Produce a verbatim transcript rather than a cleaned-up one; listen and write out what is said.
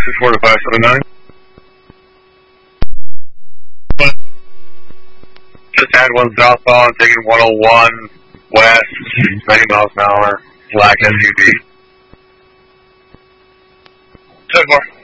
two four to five seven nine. Just had one southbound, taking one oh one west, ninety miles an hour, black S U V. ten four.